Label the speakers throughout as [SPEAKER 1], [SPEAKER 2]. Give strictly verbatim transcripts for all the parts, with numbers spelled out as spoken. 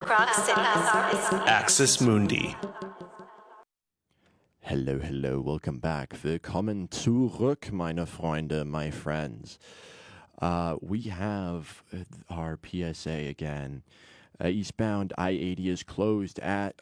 [SPEAKER 1] Rock City.
[SPEAKER 2] Axis Mundi.
[SPEAKER 3] Hello, hello, welcome back. Willkommen zurück, meine Freunde, my friends. Uh, we have our P S A again. Uh, eastbound I eighty is closed at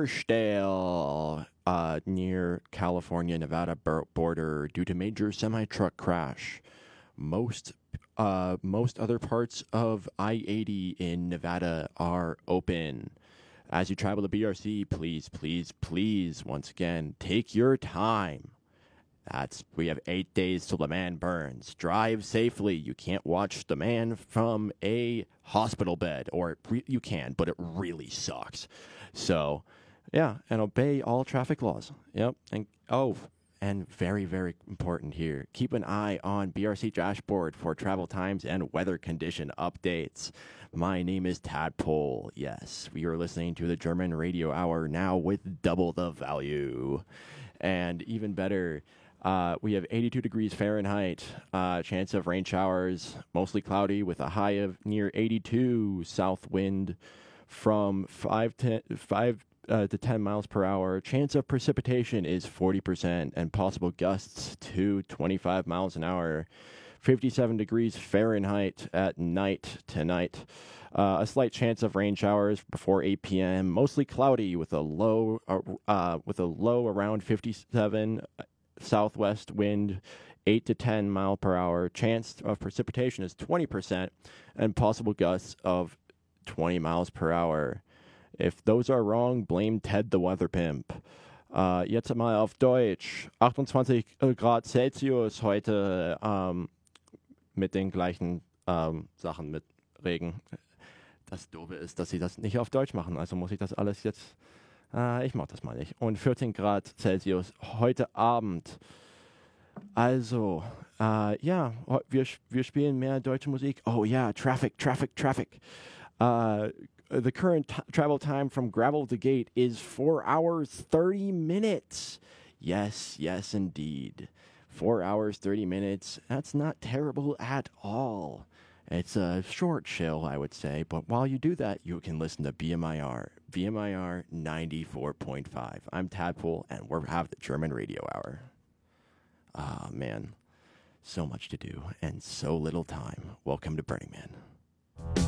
[SPEAKER 3] Hirschdale, uh, near California-Nevada border due to major semi-truck crash. Most uh, most other parts of I eighty in Nevada are open. As you travel to B R C, please, please, please, once again, take your time. That's we have eight days till the man burns. Drive safely. You can't watch the man from a hospital bed, or re- you can, but it really sucks. So, yeah, and obey all traffic laws. Yep, and oh, and very, very important here. Keep an eye on B R C dashboard for travel times and weather condition updates. My name is Tadpole. Yes, we are listening to the German Radio Hour now with double the value. And even better, uh, we have eighty-two degrees Fahrenheit, uh, chance of rain showers, mostly cloudy with a high of near eighty-two, south wind from five to, five, uh, to ten miles per hour. Chance of precipitation is forty percent and possible gusts to twenty-five miles an hour. fifty-seven degrees Fahrenheit at night tonight. Uh, a slight chance of rain showers before eight p.m. Mostly cloudy with a low uh, uh, with a low around fifty-seven. Southwest wind eight to ten mile per hour. Chance of precipitation is twenty percent and possible gusts of twenty miles per hour. If those are wrong, blame Ted the weather pimp. Uh, jetzt mal auf Deutsch. achtundzwanzig Grad Celsius heute ähm, mit den gleichen ähm, Sachen mit Regen. Das Doofe ist, dass sie das nicht auf Deutsch machen. Also muss ich das alles jetzt... Äh, ich mach das mal nicht. Und vierzehn Grad Celsius heute Abend. Also, äh, ja, wir, wir spielen mehr deutsche Musik. Oh ja, Traffic, Traffic, Traffic. Uh, the current t- travel time from Gravel to Gate is four hours, thirty minutes. Yes, yes, indeed. four hours, thirty minutes. That's not terrible at all. It's a short chill, I would say, but while you do that, you can listen to B M I R, B M I R ninety-four point five. I'm Tadpole, and we have the German Radio Hour. Ah, man. So much to do, and so little time. Welcome to Burning Man.